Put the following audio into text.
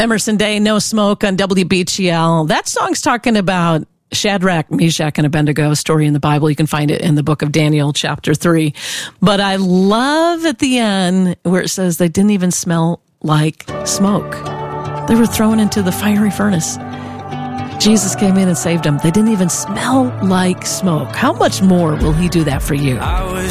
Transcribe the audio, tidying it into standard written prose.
Emerson Day, No Smoke on WBGL. That song's talking about Shadrach, Meshach, and Abednego, story in the Bible. You can find it in the book of Daniel, chapter 3. But I love at the end where it says they didn't even smell like smoke. They were thrown into the fiery furnace. Jesus came in and saved them. They didn't even smell like smoke. How much more will he do that for you? I was